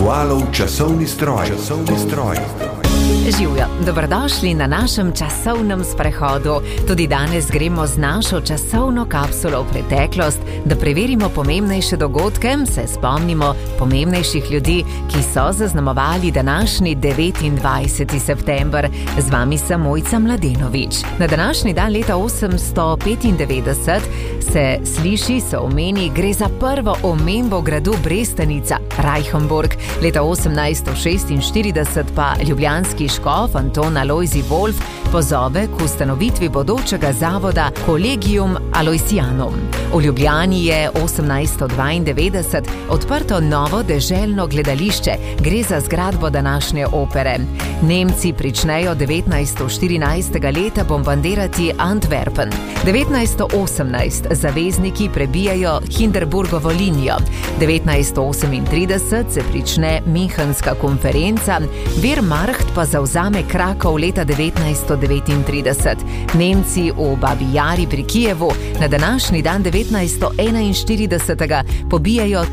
Aktualov časovni stroj. Živjo, dobrodošli na našem časovnem sprehodu. Tudi danes gremo z našo časovno kapsulo v preteklost, da preverimo pomembnejše dogodke, se spomnimo pomembnejših ljudi, ki so zaznamovali današnji 29. september. Z vami sem Mojca Mladenovič. Na današnji dan leta 895 se sliši, se omeni, gre za prvo omembo gradu Brestanica, Reichenburg. Leta 1846 pa ljubljanski škof Anton Alojzij Wolf pozove k ustanovitvi bodočega zavoda Collegium Aloysianum. V Ljubljani je 1892 odprto novo deželno gledališče, gre za zgradbo današnje opere. Nemci pričnejo 1914. leta bombardirati Antwerpen. 1918 zavezniki prebijajo Hindenburgovo linijo. 1938 se prične Münchenska konferenca, Wehrmacht pa zavzame Krakov leta 1939. Nemci v Babi Jari pri Kijevu na današnji dan 1941 pobijajo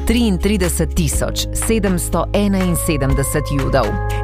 33.771 Judov.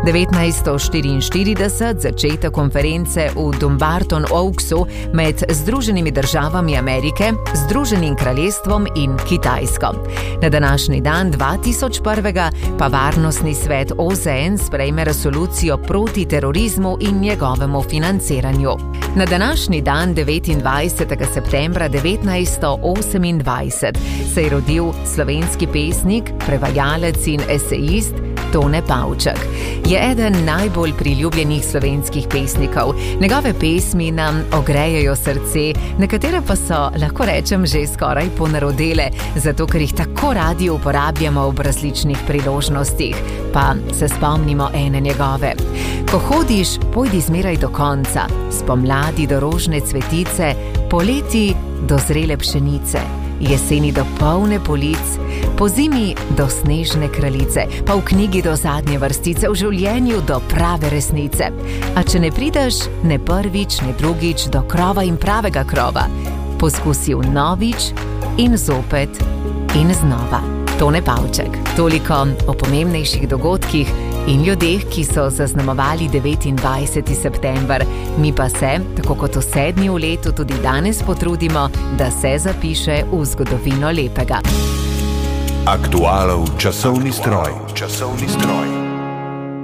1944 začetek konference v Dumbarton Oaksu med Združenimi državami Amerike, Združenim kraljestvom in Kitajsko. Na današnji dan 2001 pa Varnostni svet OZN sprejme resolucijo proti terorizmu in njegovemu financiranju. Na današnji dan 29. septembra 1928 se je rodil slovenski pesnik, prevajalec in esejist Tone Pavček. Je eden najbolj priljubljenih slovenskih pesnikov. Njegove pesmi nam ogrejejo srce, nekatere pa so, lahko rečem, že skoraj ponarodele, zato ker jih tako radi uporabljamo ob različnih priložnostih. Pa se spomnimo ene njegove. Ko hodiš, pojdi zmeraj do konca, spomladi do rožne cvetice, poleti do zrele pšenice, jeseni do polne polic, pozimi do snežne kraljice, pa v knjigi do zadnje vrstice, v življenju do prave resnice. A če ne prideš ne prvič, ne drugič do krova in pravega krova, poskusi vnovič in zopet in znova. Tone Pavček. Toliko o pomembnejših dogodkih in ljudeh, ki so zaznamovali 29. september. Mi pa se, tako kot vse dni v letu, tudi danes potrudimo, da se zapiše v zgodovino lepega. Aktualov časovni stroj.